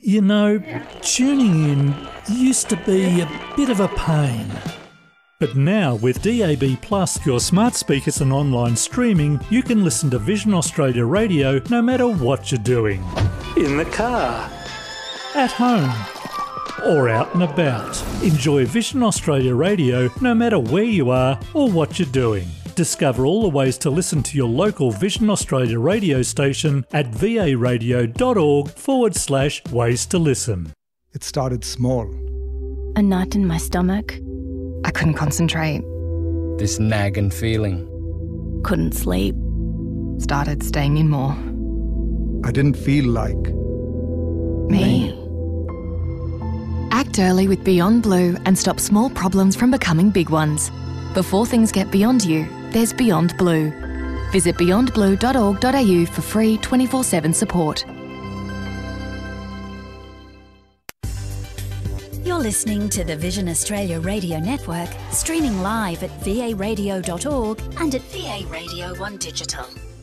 You know, tuning in used to be a bit of a pain. But now, with DAB+, your smart speakers and online streaming, you can listen to Vision Australia Radio no matter what you're doing. In the car, at home, or out and about. Enjoy Vision Australia Radio no matter where you are or what you're doing. Discover all the ways to listen to your local Vision Australia radio station at varadio.org/ways to listen. It started small. A knot in my stomach. I couldn't concentrate. This nagging feeling. Couldn't sleep. Started staying in more. I didn't feel like Me. Act early with Beyond Blue and stop small problems from becoming big ones. Before things get beyond you, there's Beyond Blue. Visit beyondblue.org.au for free 24/7 support. You're listening to the Vision Australia Radio Network, streaming live at varadio.org and at VA Radio 1 Digital.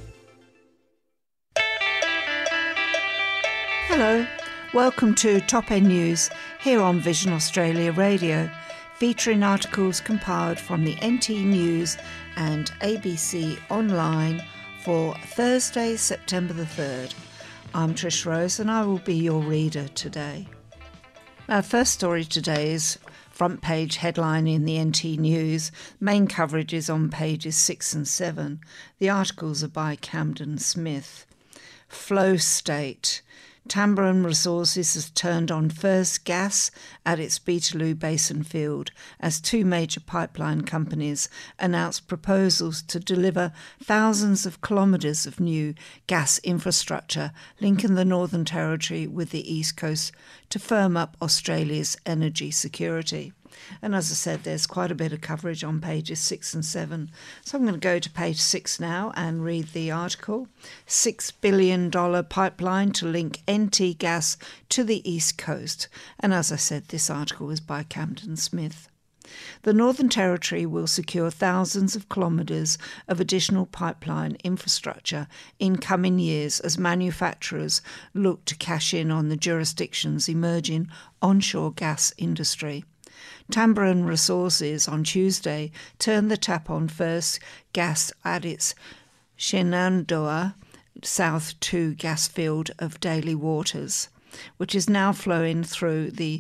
Hello, welcome to Top End News here on Vision Australia Radio, featuring articles compiled from the NT News and ABC Online for Thursday, September the 3rd. I'm Trish Rose and I will be your reader today. Our first story today is front page headline in the NT News. Main coverage is on pages 6 and 7. The articles are by Camden Smith. Flow state. Tamboran Resources has turned on first gas at its Beetaloo Basin field as two major pipeline companies announced proposals to deliver thousands of kilometres of new gas infrastructure linking the Northern Territory with the East Coast to firm up Australia's energy security. And as I said, there's quite a bit of coverage on pages 6 and 7. So I'm going to go to page 6 now and read the article. $6 billion pipeline to link NT gas to the East Coast. And as I said, this article is by Camden Smith. The Northern Territory will secure thousands of kilometres of additional pipeline infrastructure in coming years as manufacturers look to cash in on the jurisdiction's emerging onshore gas industry. Tamboran Resources on Tuesday turned the tap on first gas at its Shenandoah South 2 gas field of Daly Waters, which is now flowing through the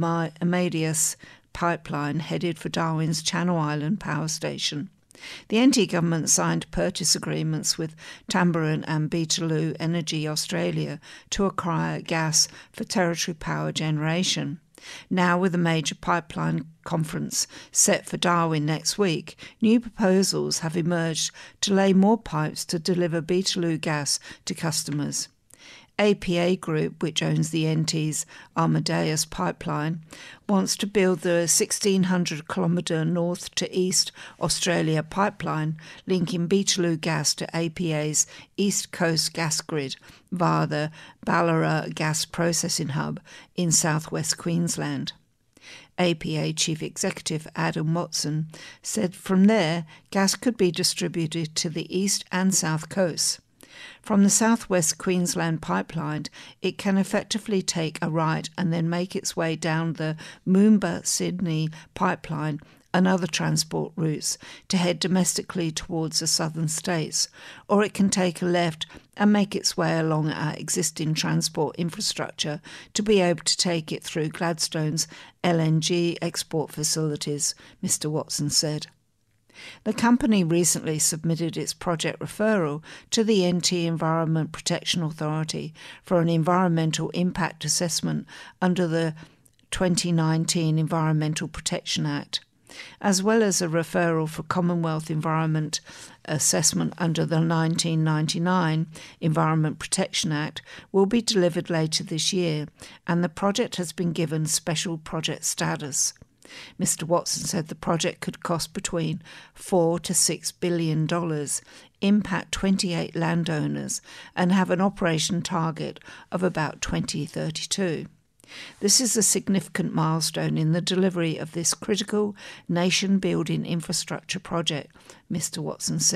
Amadeus pipeline headed for Darwin's Channel Island power station. The NT government signed purchase agreements with Tamboran and Beetaloo Energy Australia to acquire gas for territory power generation. Now, with a major pipeline conference set for Darwin next week, new proposals have emerged to lay more pipes to deliver Beetaloo gas to customers. APA Group, which owns the NT's Amadeus pipeline, wants to build the 1,600-kilometre north to east Australia pipeline linking Beetaloo gas to APA's East Coast gas grid via the Ballarat gas processing hub in southwest Queensland. APA Chief Executive Adam Watson said from there gas could be distributed to the east and south coasts. From the southwest Queensland pipeline, it can effectively take a right and then make its way down the Moomba-Sydney pipeline and other transport routes to head domestically towards the southern states, or it can take a left and make its way along our existing transport infrastructure to be able to take it through Gladstone's LNG export facilities, Mr Watson said. The company recently submitted its project referral to the NT Environment Protection Authority for an environmental impact assessment under the 2019 Environmental Protection Act, as well as a referral for Commonwealth Environment Assessment under the 1999 Environment Protection Act will be delivered later this year, and the project has been given special project status. Mr Watson said the project could cost between $4 to $6 billion, impact 28 landowners, and have an operation target of about 2032. This is a significant milestone in the delivery of this critical nation-building infrastructure project, Mr Watson said.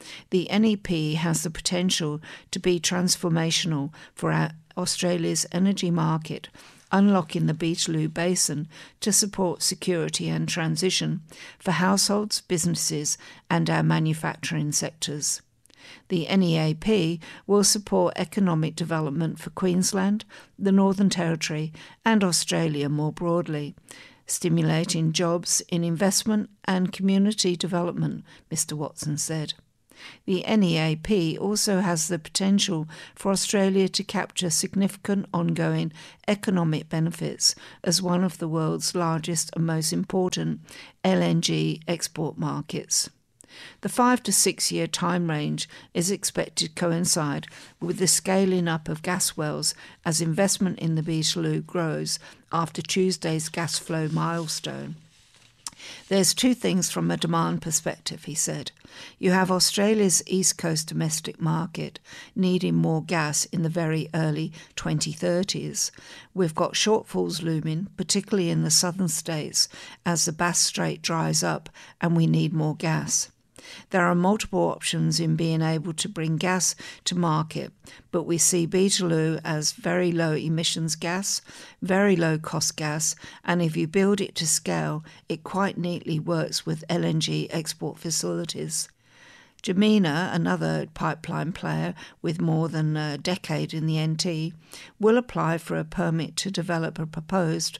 The NEP has the potential to be transformational for Australia's energy market, unlocking the Beetaloo Basin to support security and transition for households, businesses and our manufacturing sectors. The NEAP will support economic development for Queensland, the Northern Territory and Australia more broadly, stimulating jobs in investment and community development, Mr Watson said. The NEAP also has the potential for Australia to capture significant ongoing economic benefits as one of the world's largest and most important LNG export markets. The 5 to 6 year time range is expected to coincide with the scaling up of gas wells as investment in the Beetaloo grows after Tuesday's gas flow milestone. There's two things from a demand perspective, he said. You have Australia's East Coast domestic market needing more gas in the very early 2030s. We've got shortfalls looming, particularly in the southern states, as the Bass Strait dries up and we need more gas. There are multiple options in being able to bring gas to market, but we see Beetaloo as very low emissions gas, very low cost gas, and if you build it to scale, it quite neatly works with LNG export facilities. Jemena, another pipeline player with more than a decade in the NT, will apply for a permit to develop a proposed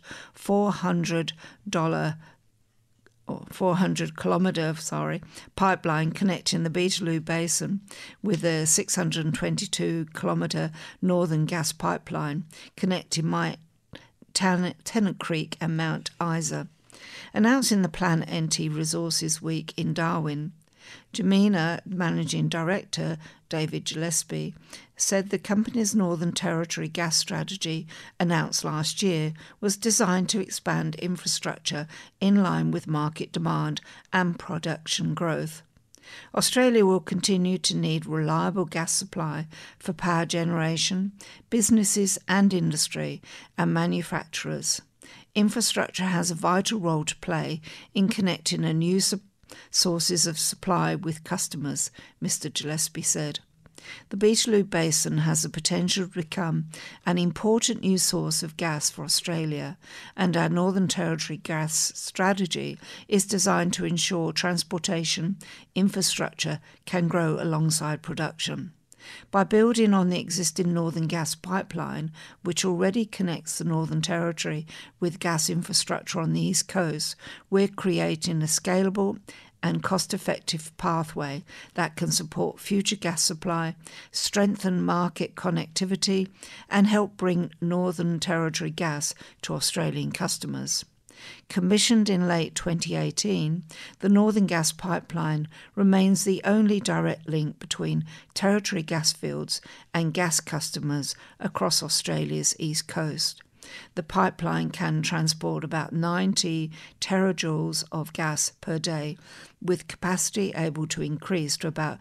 400-kilometre pipeline connecting the Beetaloo Basin with a 622-kilometre northern gas pipeline connecting Tennant Creek and Mount Isa. Announcing the plan at NT Resources Week in Darwin, Jemena Managing Director David Gillespie said the company's Northern Territory gas strategy, announced last year, was designed to expand infrastructure in line with market demand and production growth. Australia will continue to need reliable gas supply for power generation, businesses and industry and manufacturers. Infrastructure has a vital role to play in connecting a new sources of supply with customers, Mr Gillespie said. The Beetaloo Basin has the potential to become an important new source of gas for Australia, and our Northern Territory gas strategy is designed to ensure transportation infrastructure can grow alongside production. By building on the existing Northern Gas Pipeline, which already connects the Northern Territory with gas infrastructure on the East Coast, we're creating a scalable and cost-effective pathway that can support future gas supply, strengthen market connectivity, and help bring Northern Territory gas to Australian customers. Commissioned in late 2018, the Northern Gas Pipeline remains the only direct link between Territory gas fields and gas customers across Australia's east coast. The pipeline can transport about 90 terajoules of gas per day, with capacity able to increase to about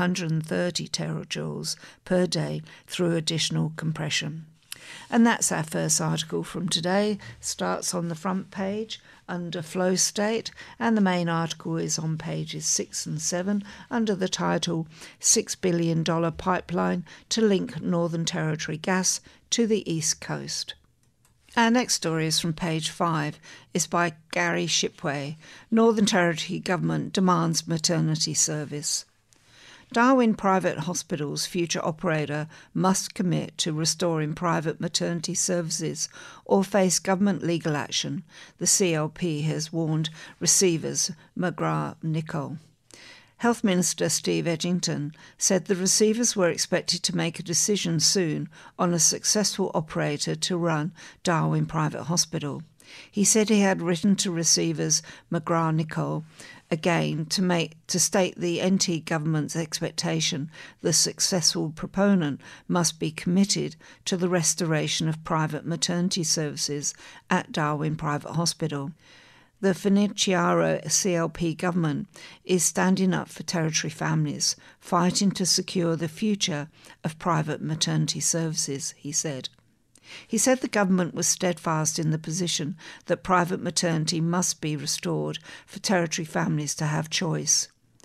130 terajoules per day through additional compression. And that's our first article from today. Starts on the front page under flow state, and the main article is on pages 6 and 7 under the title $6 billion Pipeline to Link Northern Territory Gas to the East Coast. Our next story is from page 5. It's by Gary Shipway. Northern Territory Government demands maternity service. Darwin Private Hospital's future operator must commit to restoring private maternity services or face government legal action, the CLP has warned receivers McGrath-Nicol. Health Minister Steve Edgington said the receivers were expected to make a decision soon on a successful operator to run Darwin Private Hospital. He said he had written to receivers McGrath-Nicol again to state the NT government's expectation the successful proponent must be committed to the restoration of private maternity services at Darwin Private Hospital. The Finnichiaro CLP government is standing up for Territory families, fighting to secure the future of private maternity services, he said. He said the government was steadfast in the position that private maternity must be restored for Territory families to have choice.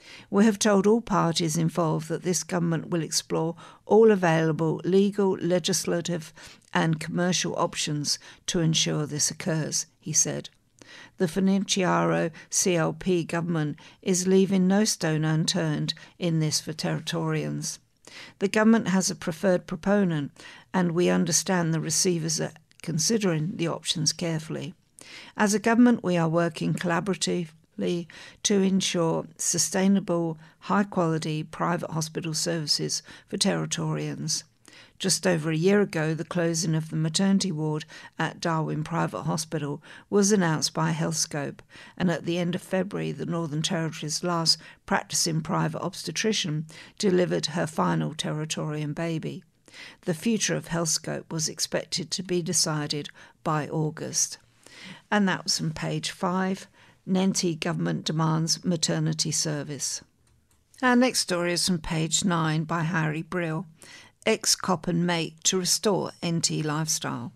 We have told all parties involved that this government will explore all available legal, legislative and commercial options to ensure this occurs, he said. The Finocchiaro CLP government is leaving no stone unturned in this for Territorians. The government has a preferred proponent, and we understand the receivers are considering the options carefully. As a government, we are working collaboratively to ensure sustainable, high-quality private hospital services for Territorians. Just over a year ago, the closing of the maternity ward at Darwin Private Hospital was announced by Healthscope, and at the end of February, the Northern Territory's last practicing private obstetrician delivered her final Territorian baby. The future of Healthscope was expected to be decided by August. And that was from page 5. NT government demands maternity service. Our next story is from page 9 by Harry Brill. Ex-cop and mate to restore NT lifestyle.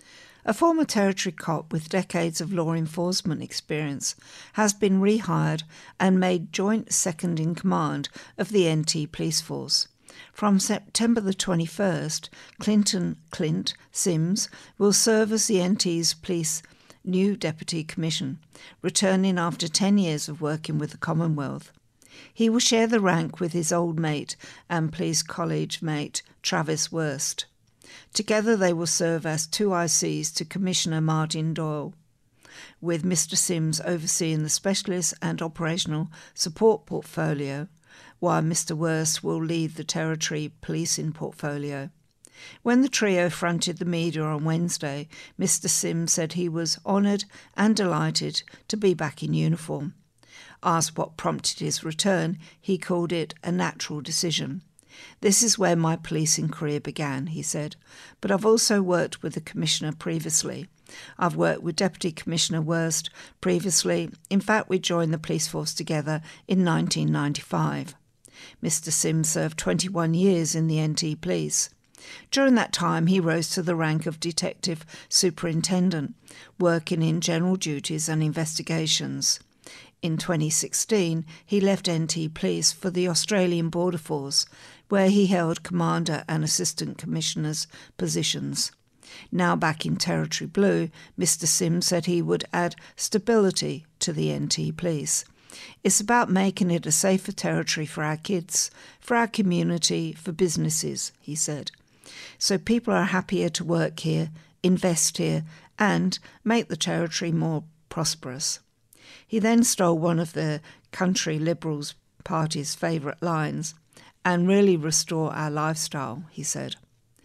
A former Territory cop with decades of law enforcement experience has been rehired and made joint second-in-command of the NT Police Force. From September the 21st, Clint Sims will serve as the NT's police new Deputy Commission, returning after 10 years of working with the Commonwealth. He will share the rank with his old mate and Police College mate Travis Wurst. Together they will serve as two ICs to Commissioner Martin Doyle, with Mr Sims overseeing the specialist and operational support portfolio, while Mr Wurst will lead the Territory policing portfolio. When the trio fronted the media on Wednesday, Mr Sims said he was honoured and delighted to be back in uniform. Asked what prompted his return, he called it a natural decision. This is where my policing career began, he said, but I've also worked with the Commissioner previously. I've worked with Deputy Commissioner Wurst previously. In fact, we joined the police force together in 1995. Mr Sims served 21 years in the NT Police. During that time, he rose to the rank of Detective Superintendent, working in general duties and investigations. In 2016, he left NT Police for the Australian Border Force, where he held Commander and Assistant Commissioner's positions. Now back in Territory Blue, Mr Sims said he would add stability to the NT Police. It's about making it a safer territory for our kids, for our community, for businesses, he said. So people are happier to work here, invest here, and make the Territory more prosperous. He then stole one of the Country Liberals Party's favourite lines, and really restore our lifestyle, he said.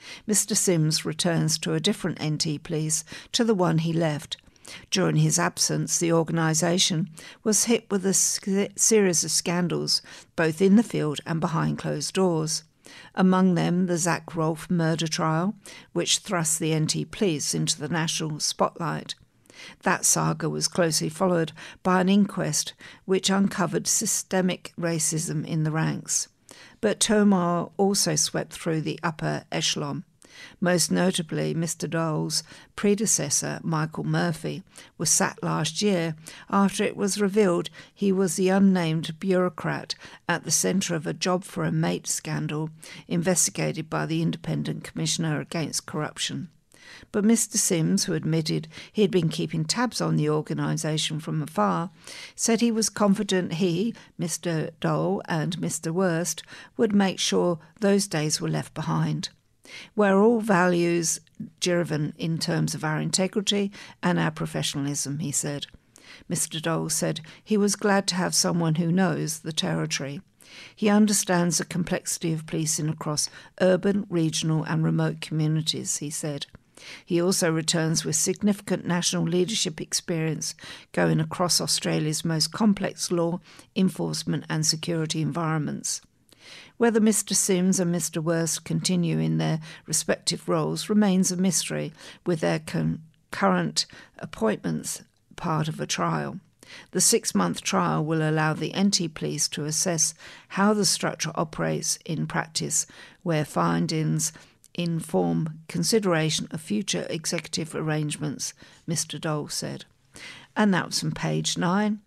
Mr Sims returns to a different NT Police to the one he left. During his absence, the organisation was hit with a series of scandals, both in the field and behind closed doors. Among them, the Zach Rolfe murder trial, which thrust the NT Police into the national spotlight. That saga was closely followed by an inquest which uncovered systemic racism in the ranks. But turmoil also swept through the upper echelon. Most notably, Mr Dole's predecessor, Michael Murphy, was sacked last year after it was revealed he was the unnamed bureaucrat at the centre of a job for a mate scandal investigated by the Independent Commissioner Against Corruption. But Mr Sims, who admitted he had been keeping tabs on the organisation from afar, said he was confident he, Mr Dole and Mr Wurst would make sure those days were left behind. We're all values driven in terms of our integrity and our professionalism, he said. Mr Dole said he was glad to have someone who knows the Territory. He understands the complexity of policing across urban, regional and remote communities, he said. He also returns with significant national leadership experience going across Australia's most complex law, enforcement and security environments. Whether Mr Sims and Mr Wurst continue in their respective roles remains a mystery, with their current appointments part of a trial. The 6-month trial will allow the NT Police to assess how the structure operates in practice, where findings inform consideration of future executive arrangements, Mr Dole said. And that was from page 9.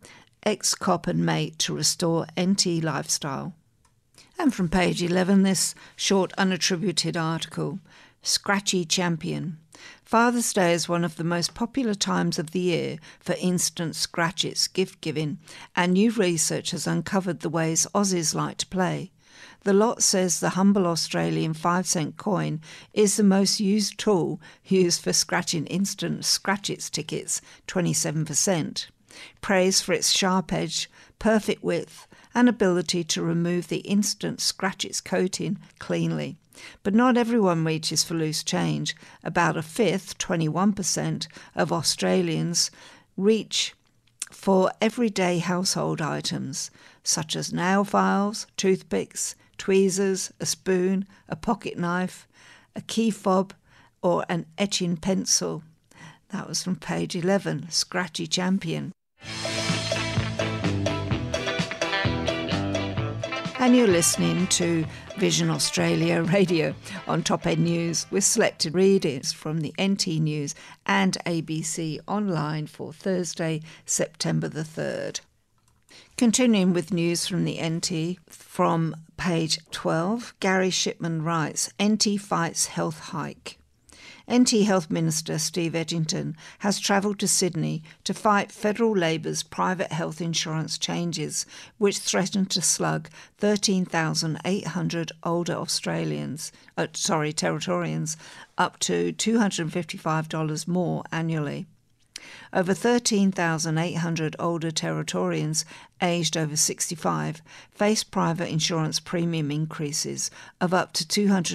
ex-cop and mate to restore NT lifestyle. And from page 11, this short unattributed article, Scratchy Champion. Father's Day is one of the most popular times of the year for instant scratches, gift giving, and new research has uncovered the ways Aussies like to play. The lot says the humble Australian 5-cent coin is the most used tool used for scratching instant scratch-its tickets, 27%. Praised for its sharp edge, perfect width, and ability to remove the instant scratch-its coating cleanly. But not everyone reaches for loose change. About a fifth, 21%, of Australians reach for everyday household items, such as nail files, toothpicks, tweezers, a spoon, a pocket knife, a key fob, or an etching pencil. That was from page 11, Scratchy Champion. And you're listening to Vision Australia Radio on Top End News with selected readings from the NT News and ABC Online for Thursday, September the 3rd. Continuing with news from the NT from page 12, Gary Shipman writes, NT fights health hike. NT Health Minister Steve Edgington has travelled to Sydney to fight Federal Labor's private health insurance changes, which threaten to slug 13,800 older Territorians up to $255 more annually. Over 13,800 older Territorians aged over 65 face private insurance premium increases of up to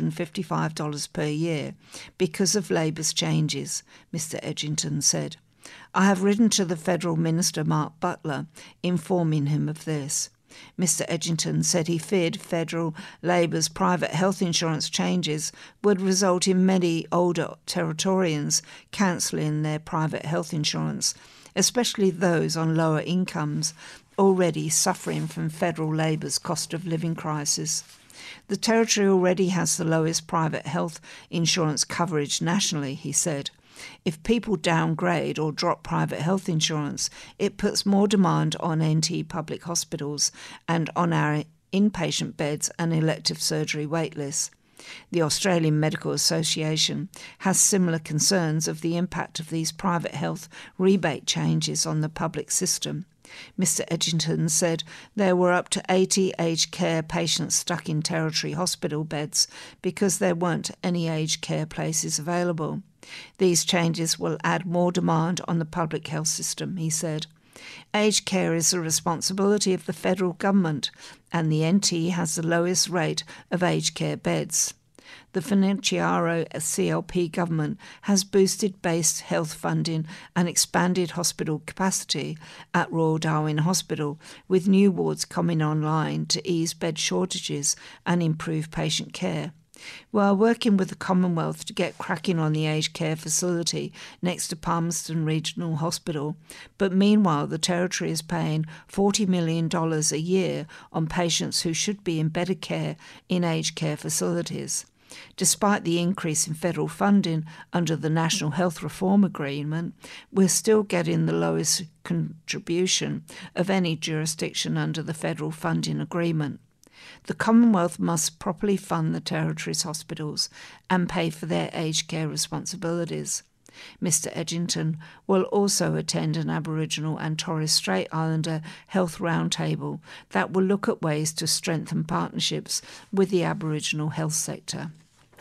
$255 per year because of Labor's changes, Mr Edgington said. I have written to the Federal Minister Mark Butler, informing him of this. Mr Edgington said he feared Federal Labor's private health insurance changes would result in many older Territorians cancelling their private health insurance, especially those on lower incomes already suffering from Federal Labor's cost of living crisis. The Territory already has the lowest private health insurance coverage nationally, he said. If people downgrade or drop private health insurance, it puts more demand on NT public hospitals and on our inpatient beds and elective surgery waitlists. The Australian Medical Association has similar concerns of the impact of these private health rebate changes on the public system. Mr Edgington said there were up to 80 aged care patients stuck in Territory hospital beds because there weren't any aged care places available. These changes will add more demand on the public health system, he said. Aged care is the responsibility of the federal government, and the NT has the lowest rate of aged care beds. The Finocchiaro CLP government has boosted base health funding and expanded hospital capacity at Royal Darwin Hospital, with new wards coming online to ease bed shortages and improve patient care. We are working with the Commonwealth to get cracking on the aged care facility next to Palmerston Regional Hospital, but meanwhile the Territory is paying $40 million a year on patients who should be in better care in aged care facilities. Despite the increase in federal funding under the National Health Reform Agreement, we're still getting the lowest contribution of any jurisdiction under the federal funding agreement. The Commonwealth must properly fund the Territory's hospitals and pay for their aged care responsibilities. Mr Edgington will also attend an Aboriginal and Torres Strait Islander health roundtable that will look at ways to strengthen partnerships with the Aboriginal health sector.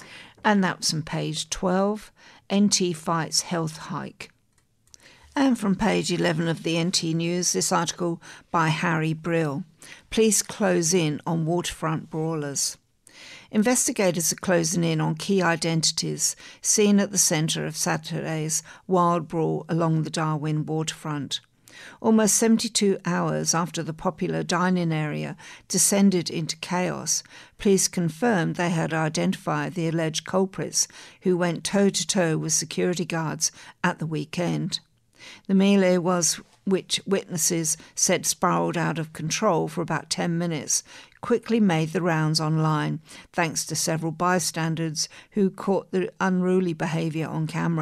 And that's on page 12, NT fights health hike. And from page 11 of the NT News, this article by Harry Brill. Police close in on waterfront brawlers. Investigators are closing in on key identities seen at the centre of Saturday's wild brawl along the Darwin waterfront. Almost 72 hours after the popular dining area descended into chaos, police confirmed they had identified the alleged culprits who went toe-to-toe with security guards at the weekend. The melee was, which witnesses said spiralled out of control for about 10 minutes, quickly made the rounds online, thanks to several bystanders who caught the unruly behaviour on camera.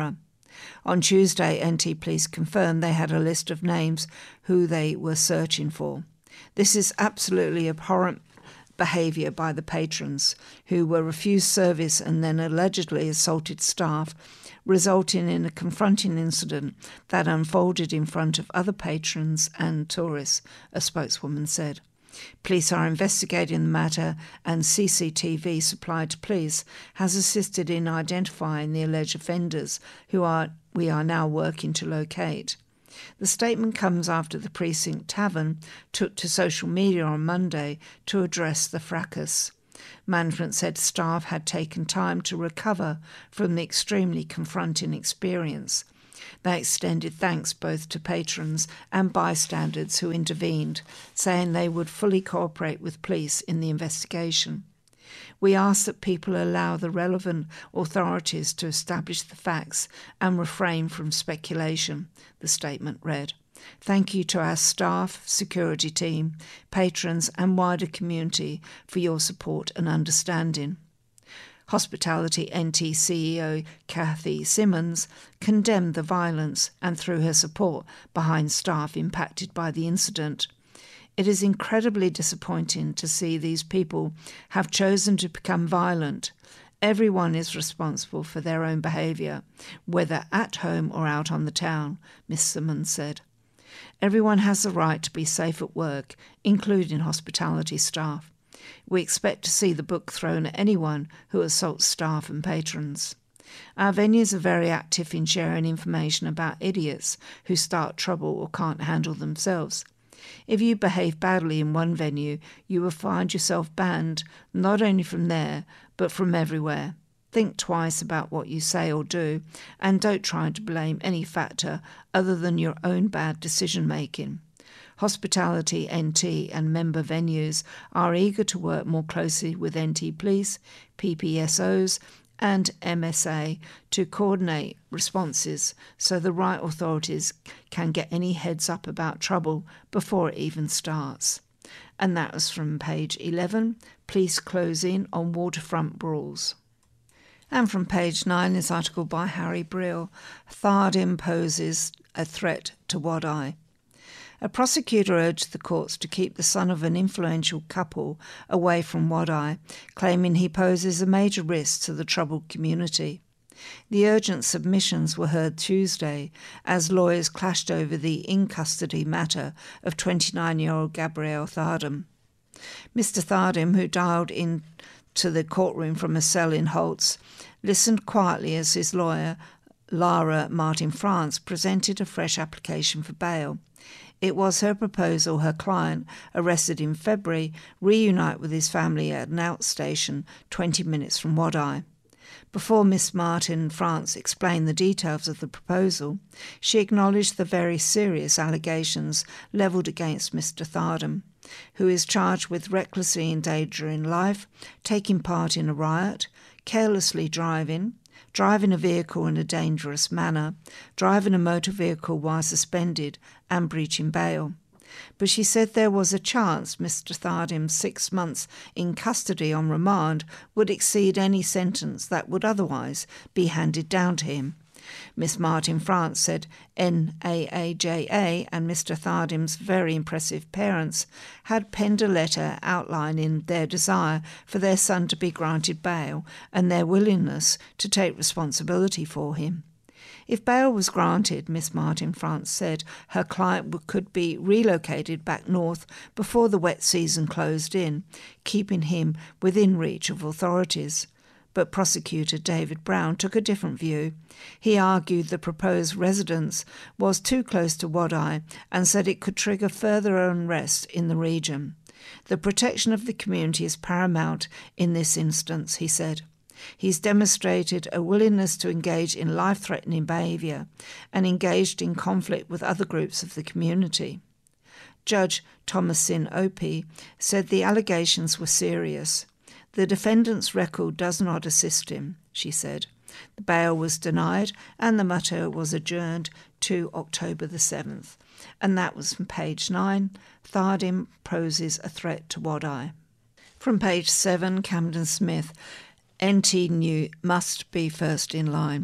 On Tuesday, NT Police confirmed they had a list of names who they were searching for. This is absolutely abhorrent behaviour by the patrons, who were refused service and then allegedly assaulted staff, resulting in a confronting incident that unfolded in front of other patrons and tourists, a spokeswoman said. Police are investigating the matter, and CCTV supplied to police has assisted in identifying the alleged offenders, who we are now working to locate. The statement comes after the Precinct Tavern took to social media on Monday to address the fracas. Management said staff had taken time to recover from the extremely confronting experience. They extended thanks both to patrons and bystanders who intervened, saying they would fully cooperate with police in the investigation. We ask that people allow the relevant authorities to establish the facts and refrain from speculation, the statement read. Thank you to our staff, security team, patrons and wider community for your support and understanding. Hospitality NT CEO Kathy Simmons condemned the violence and threw her support behind staff impacted by the incident. It is incredibly disappointing to see these people have chosen to become violent. Everyone is responsible for their own behaviour, whether at home or out on the town, Ms Simmons said. Everyone has the right to be safe at work, including hospitality staff. We expect to see the book thrown at anyone who assaults staff and patrons. Our venues are very active in sharing information about idiots who start trouble or can't handle themselves. If you behave badly in one venue, you will find yourself banned not only from there, but from everywhere. Think twice about what you say or do, and don't try to blame any factor other than your own bad decision-making. Hospitality NT and member venues are eager to work more closely with NT Police, PPSOs and MSA to coordinate responses so the right authorities can get any heads up about trouble before it even starts. And that was from page 11, Police close in on waterfront brawls. And from page 9, this article by Harry Brill, Thardim poses a threat to Wadeye. A prosecutor urged the courts to keep the son of an influential couple away from Wadeye, claiming he poses a major risk to the troubled community. The urgent submissions were heard Tuesday as lawyers clashed over the in-custody matter of 29-year-old Gabriel Thardim. Mr. Thardim, who dialed into the courtroom from a cell in Holtz, listened quietly as his lawyer, Lara Martin-France, presented a fresh application for bail. It was her proposal her client, arrested in February, reunite with his family at an outstation 20 minutes from Wadeye. Before Miss Martin-France explained the details of the proposal, she acknowledged the very serious allegations levelled against Mr. Thardim, who is charged with recklessly endangering life, taking part in a riot, carelessly driving a vehicle in a dangerous manner, driving a motor vehicle while suspended, and breaching bail. But she said there was a chance Mr. Thardim's 6 months in custody on remand would exceed any sentence that would otherwise be handed down to him. Miss Martin-France said NAAJA and Mr. Thardim's very impressive parents had penned a letter outlining their desire for their son to be granted bail and their willingness to take responsibility for him. If bail was granted, Miss Martin-France said her client could be relocated back north before the wet season closed in, keeping him within reach of authorities. But prosecutor David Brown took a different view. He argued the proposed residence was too close to Wadeye and said it could trigger further unrest in the region. The protection of the community is paramount in this instance, he said. He's demonstrated a willingness to engage in life-threatening behaviour and engaged in conflict with other groups of the community. Judge Thomasin Opie said the allegations were serious. The defendant's record does not assist him, she said. The bail was denied and the matter was adjourned to October the 7th. And that was from page 9, Thardim poses a threat to Wadeye. From page 7, Camden Smith, NT New must be first in line.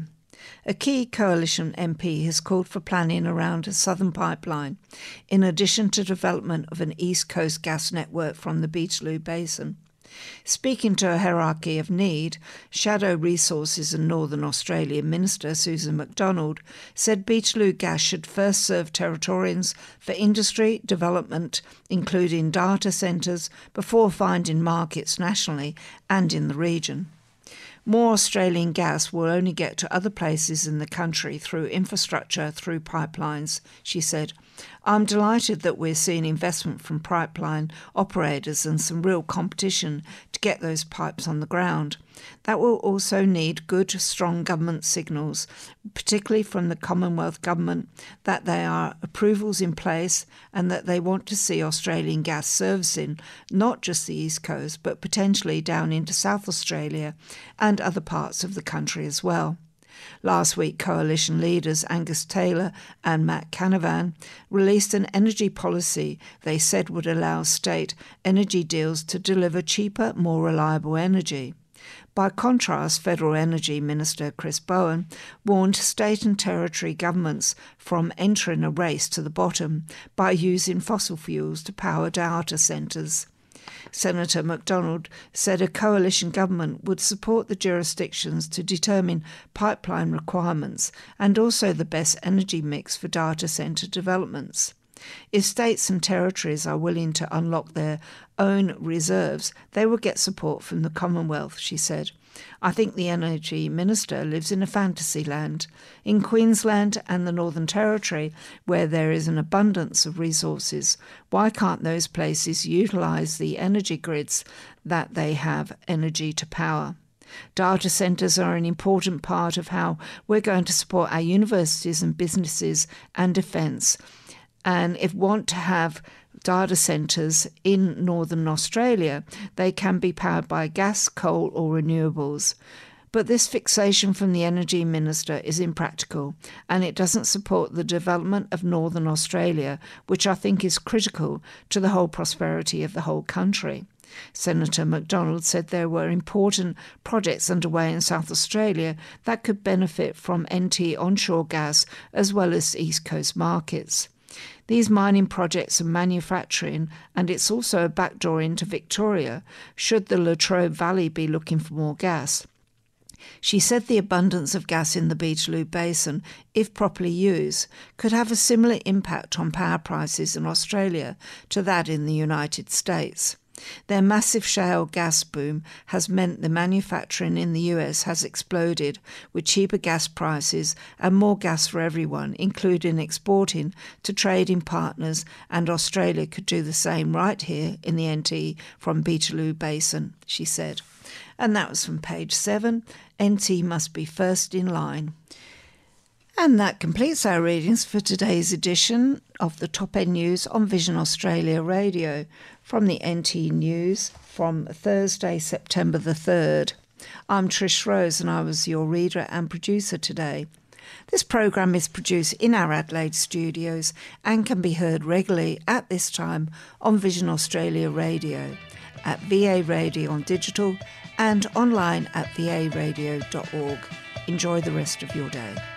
A key coalition MP has called for planning around a southern pipeline, in addition to development of an East Coast gas network from the Beetaloo Basin. Speaking to a hierarchy of need, Shadow Resources and Northern Australia Minister Susan McDonald said Beetaloo gas should first serve Territorians for industry development, including data centres, before finding markets nationally and in the region. More Australian gas will only get to other places in the country through infrastructure, through pipelines, she said. I'm delighted that we're seeing investment from pipeline operators and some real competition to get those pipes on the ground. That will also need good, strong government signals, particularly from the Commonwealth Government, that there are approvals in place and that they want to see Australian gas servicing not just the East Coast, but potentially down into South Australia and other parts of the country as well. Last week, coalition leaders Angus Taylor and Matt Canavan released an energy policy they said would allow state energy deals to deliver cheaper, more reliable energy. By contrast, Federal Energy Minister Chris Bowen warned state and territory governments from entering a race to the bottom by using fossil fuels to power data centres. Senator McDonald said a coalition government would support the jurisdictions to determine pipeline requirements and also the best energy mix for data centre developments. If states and territories are willing to unlock their own reserves, they will get support from the Commonwealth, she said. I think the Energy Minister lives in a fantasy land. In Queensland and the Northern Territory, where there is an abundance of resources, why can't those places utilise the energy grids that they have energy to power? Data centres are an important part of how we're going to support our universities and businesses and defence. And if we want to have data centres in Northern Australia, they can be powered by gas, coal or renewables. But this fixation from the Energy Minister is impractical, and it doesn't support the development of Northern Australia, which I think is critical to the whole prosperity of the whole country. Senator McDonald said there were important projects underway in South Australia that could benefit from NT onshore gas as well as East Coast markets. These mining projects are manufacturing, and it's also a backdoor into Victoria, should the Latrobe Valley be looking for more gas. She said the abundance of gas in the Beetaloo Basin, if properly used, could have a similar impact on power prices in Australia to that in the United States. Their massive shale gas boom has meant the manufacturing in the US has exploded, with cheaper gas prices and more gas for everyone, including exporting to trading partners, and Australia could do the same right here in the NT from Beetaloo Basin, she said. And that was from page 7. NT must be first in line. And that completes our readings for today's edition of the Top End News on Vision Australia Radio from the NT News from Thursday, September the 3rd. I'm Trish Rose and I was your reader and producer today. This programme is produced in our Adelaide studios and can be heard regularly at this time on Vision Australia Radio, at VA Radio on digital and online at varadio.org. Enjoy the rest of your day.